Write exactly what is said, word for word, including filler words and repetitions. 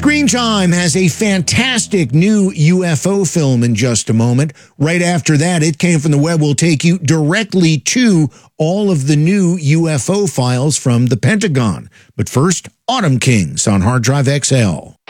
Screen Time has a fantastic new U F O film in just a moment. Right after that, It Came From the Web will take you directly to all of the new U F O files from the Pentagon. But first, Autumn Kings on Hard Drive X L.